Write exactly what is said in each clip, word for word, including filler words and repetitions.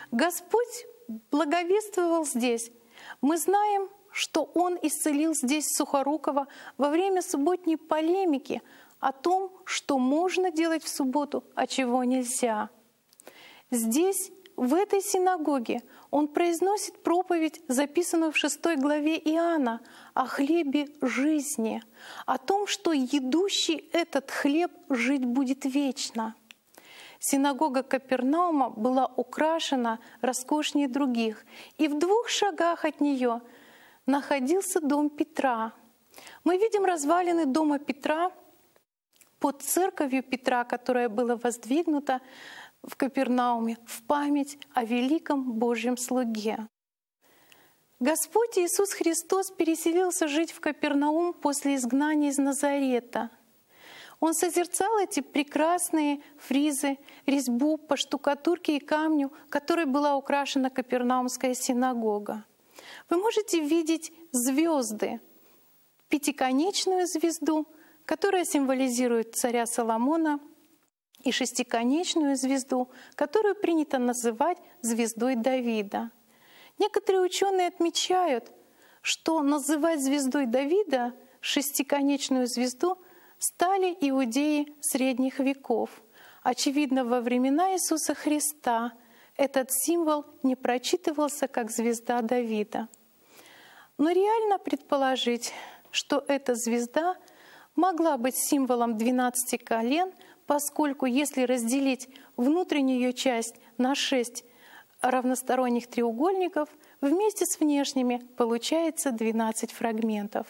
Господь благовествовал здесь. Мы знаем, что Он исцелил здесь Сухорукова во время субботней полемики о том, что можно делать в субботу, а чего нельзя. Здесь, в этой синагоге, Он произносит проповедь, записанную в шестой главе Иоанна, о хлебе жизни, о том, что едущий этот хлеб жить будет вечно. Синагога Капернаума была украшена роскошнее других, и в двух шагах от нее находился дом Петра. Мы видим развалины дома Петра под церковью Петра, которая была воздвигнута в Капернауме в память о великом Божьем слуге. Господь Иисус Христос переселился жить в Капернаум после изгнания из Назарета. Он созерцал эти прекрасные фризы, резьбу по штукатурке и камню, которой была украшена Капернаумская синагога. Вы можете видеть звезды, пятиконечную звезду, которая символизирует царя Соломона, и шестиконечную звезду, которую принято называть звездой Давида. Некоторые ученые отмечают, что называть звездой Давида шестиконечную звезду стали иудеи средних веков. Очевидно, во времена Иисуса Христа этот символ не прочитывался как звезда Давида. Но реально предположить, что эта звезда могла быть символом двенадцати колен, поскольку если разделить внутреннюю ее часть на шесть равносторонних треугольников, вместе с внешними получается двенадцать фрагментов.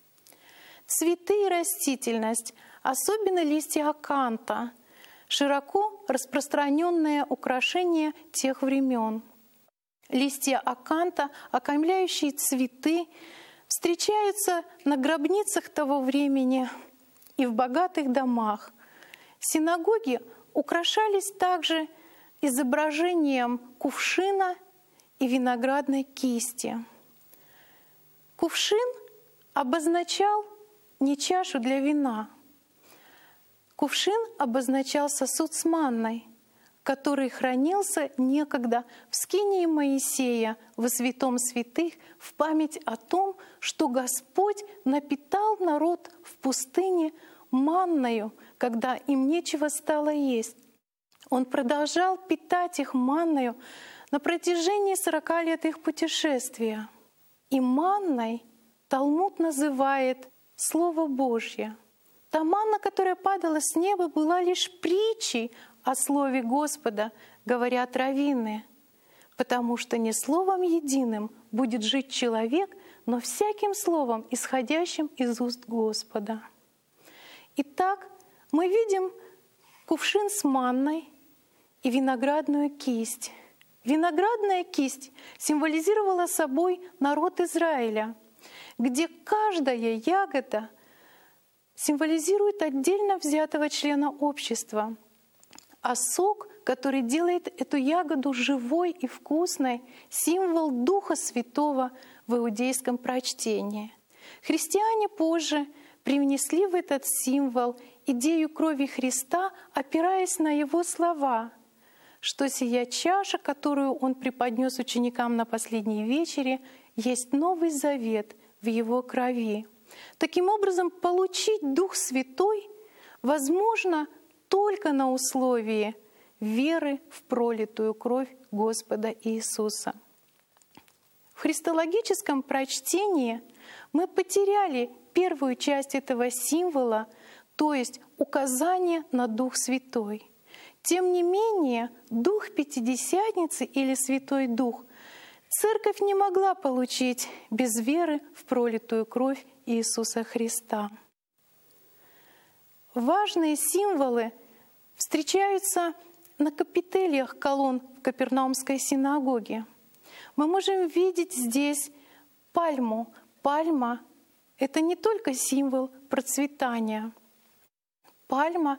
Цветы и растительность, особенно листья аканта, широко распространенное украшение тех времен. Листья аканта, окаймляющие цветы, встречаются на гробницах того времени и в богатых домах. Синагоги украшались также изображением кувшина и виноградной кисти. Кувшин обозначал не чашу для вина. Кувшин обозначал сосуд с манной, который хранился некогда в скинии Моисея во святом святых в память о том, что Господь напитал народ в пустыне манною, когда им нечего стало есть. Он продолжал питать их манною на протяжении сорока лет их путешествия. И манной Талмуд называет Слово Божье. Та манна, которая падала с неба, была лишь притчей о Слове Господа, говорят раввины, потому что не словом единым будет жить человек, но всяким словом, исходящим из уст Господа. Итак, мы видим кувшин с манной и виноградную кисть. Виноградная кисть символизировала собой народ Израиля, где каждая ягода символизирует отдельно взятого члена общества, а сок, который делает эту ягоду живой и вкусной, символ Духа Святого в иудейском прочтении. Христиане позже привнесли в этот символ идею крови Христа, опираясь на Его слова, что сия чаша, которую Он преподнес ученикам на последней вечере, есть Новый Завет в Его крови. Таким образом, получить Дух Святой возможно только на условии веры в пролитую кровь Господа Иисуса. В христологическом прочтении мы потеряли первую часть этого символа, то есть указание на Дух Святой. Тем не менее, Дух Пятидесятницы или Святой Дух Церковь не могла получить без веры в пролитую кровь Иисуса Христа. Важные символы встречаются на капителиях колонн в Капернаумской синагоге. Мы можем видеть здесь пальму. Пальма — это не только символ процветания. Пальма